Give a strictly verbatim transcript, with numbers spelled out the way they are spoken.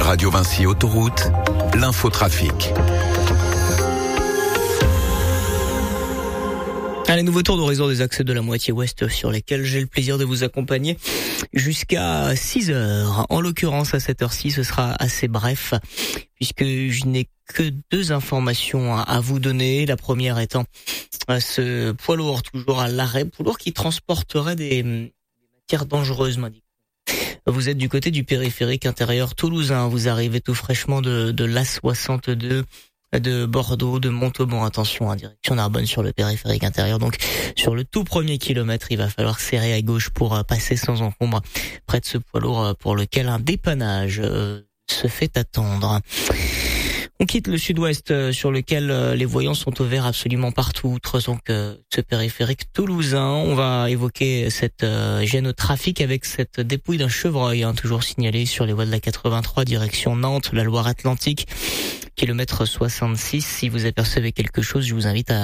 Radio Vinci Autoroute, l'infotrafic. Allez, nouveau tour d'horizon des axes de la moitié ouest sur lesquels j'ai le plaisir de vous accompagner jusqu'à six heures. En l'occurrence, à cette heure-ci, ce sera assez bref puisque je n'ai que deux informations à vous donner. La première étant ce poids lourd toujours à l'arrêt, poids lourd qui transporterait des, des matières dangereuses, m'indique. Vous êtes du côté du périphérique intérieur toulousain, vous arrivez tout fraîchement de, de l'A soixante-deux, de Bordeaux, de Montauban, attention, en direction Narbonne sur le périphérique intérieur. Donc, sur le tout premier kilomètre, il va falloir serrer à gauche pour passer sans encombre près de ce poids lourd pour lequel un dépannage euh, se fait attendre. On quitte le sud-ouest sur lequel les voyants sont au vert absolument partout, outre donc ce périphérique toulousain. On va évoquer cette gêne au trafic avec cette dépouille d'un chevreuil, hein, toujours signalé sur les voies de la quatre-vingt-trois direction Nantes, la Loire-Atlantique, kilomètre soixante-six. Si vous apercevez quelque chose, je vous invite à